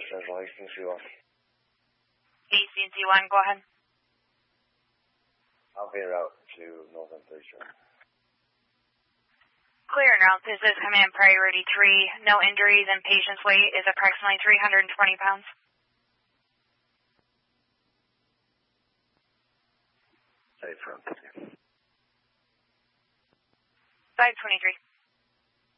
Central Hastings, you are. ACNC1, go ahead. I'll be en route to Northern 37. Clear en route. This is Command Priority 3. No injuries and patient's weight is approximately 320 pounds. Safe front. 523.